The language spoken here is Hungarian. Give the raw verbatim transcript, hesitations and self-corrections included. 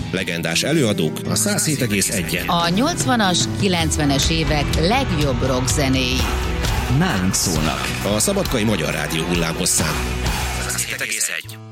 Legendás előadók a száz hét egész egyen. A nyolcvanas, kilencvenes évek legjobb rock zenéi. Nálunk szólnak. A Szabadkai Magyar Rádió hullámhosszán. száz hét egész egy.